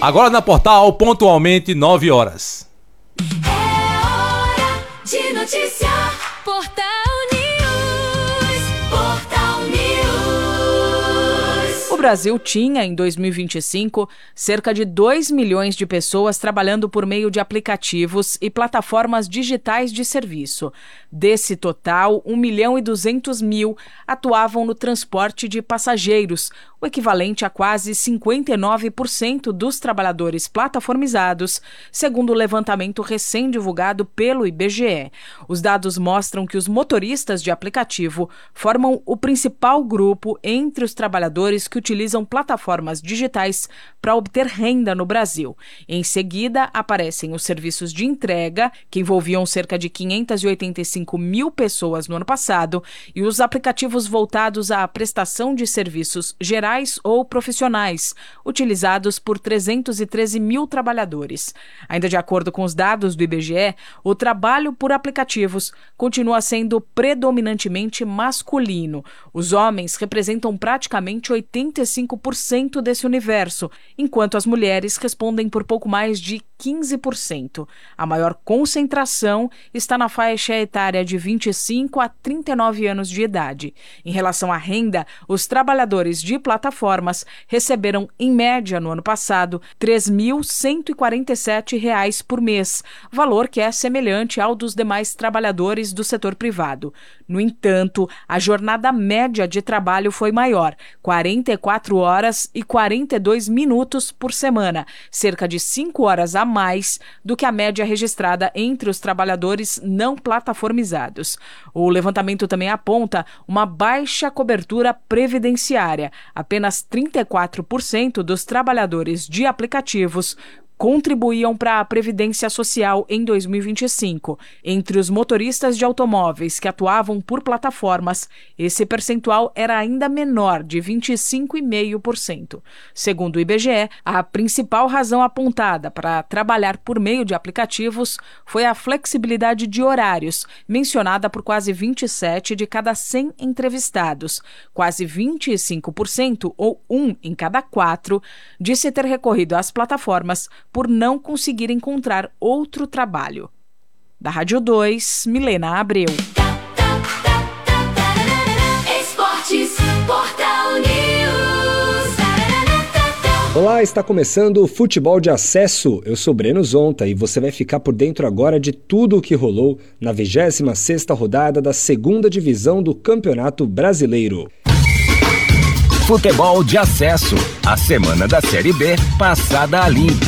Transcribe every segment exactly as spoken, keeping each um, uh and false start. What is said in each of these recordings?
Agora na Portal, pontualmente nove horas. É hora de notícia. Portal News. Portal News. O Brasil tinha, em dois mil e vinte e cinco, cerca de dois milhões de pessoas trabalhando por meio de aplicativos e plataformas digitais de serviço. Desse total, um milhão e duzentos mil atuavam no transporte de passageiros, o equivalente a quase cinquenta e nove por cento dos trabalhadores plataformizados, segundo o levantamento recém-divulgado pelo I B G E. Os dados mostram que os motoristas de aplicativo formam o principal grupo entre os trabalhadores que utilizam plataformas digitais para obter renda no Brasil. Em seguida, aparecem os serviços de entrega, que envolviam cerca de quinhentas e oitenta e cinco mil pessoas no ano passado, e os aplicativos voltados à prestação de serviços gerais ou profissionais, utilizados por trezentos e treze mil trabalhadores. Ainda de acordo com os dados do I B G E, o trabalho por aplicativos continua sendo predominantemente masculino. Os homens representam praticamente oitenta e cinco por cento desse universo, enquanto as mulheres respondem por pouco mais de quinze por cento. A maior concentração está na faixa etária de vinte e cinco a trinta e nove anos de idade. Em relação à renda, os trabalhadores de plataformas receberam, em média, no ano passado, três mil cento e quarenta e sete reais por mês, valor que é semelhante ao dos demais trabalhadores do setor privado. No entanto, a jornada média de trabalho foi maior, quarenta e quatro horas e quarenta e dois minutos por semana, cerca de cinco horas a mais do que a média registrada entre os trabalhadores não plataformizados. O levantamento também aponta uma baixa cobertura previdenciária. Apenas trinta e quatro por cento dos trabalhadores de aplicativos contribuíam para a Previdência Social em dois mil e vinte e cinco. Entre os motoristas de automóveis que atuavam por plataformas, esse percentual era ainda menor, de vinte e cinco vírgula cinco por cento. Segundo o I B G E, a principal razão apontada para trabalhar por meio de aplicativos foi a flexibilidade de horários, mencionada por quase vinte e sete de cada cem entrevistados. Quase vinte e cinco por cento, ou um em cada quatro, disse ter recorrido às plataformas por não conseguir encontrar outro trabalho. Da Rádio dois, Milena Abreu. Esportes, Portal News. Olá, está começando o Futebol de Acesso. Eu sou Breno Zonta e você vai ficar por dentro agora de tudo o que rolou na vigésima sexta rodada da segunda divisão do Campeonato Brasileiro. Futebol de Acesso, a semana da Série B passada a limpo.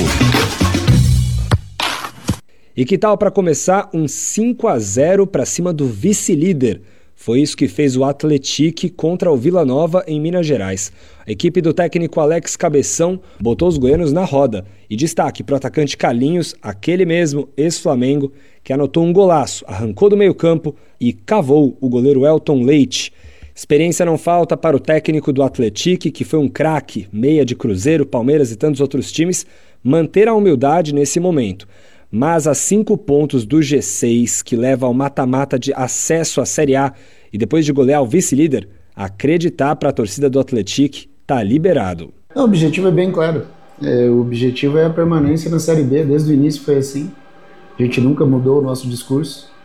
E que tal para começar um cinco a zero para cima do vice-líder? Foi isso que fez o Atlético contra o Vila Nova em Minas Gerais. A equipe do técnico Alex Cabeção botou os goianos na roda. E destaque para o atacante Carlinhos, aquele mesmo ex-Flamengo, que anotou um golaço, arrancou do meio-campo e cavou o goleiro Elton Leite. Experiência não falta para o técnico do Atlético, que foi um craque, meia de Cruzeiro, Palmeiras e tantos outros times, manter a humildade nesse momento. Mas a cinco pontos do G seis, que leva ao mata-mata de acesso à Série A, e depois de golear o vice-líder, acreditar para a torcida do Atlético está liberado. Não, o objetivo é bem claro. É, o objetivo é a permanência na Série B, desde o início foi assim. A gente nunca mudou o nosso discurso.